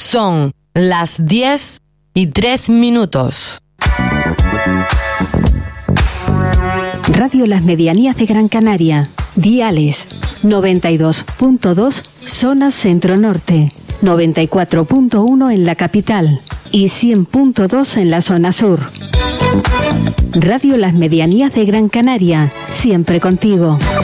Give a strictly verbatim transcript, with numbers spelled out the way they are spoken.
Son las diez y tres minutos. Radio Las Medianías de Gran Canaria. Diales noventa y dos punto dos zona centro-norte, noventa y cuatro punto uno en la capital y cien punto dos en la zona sur. Radio Las Medianías de Gran Canaria, siempre contigo.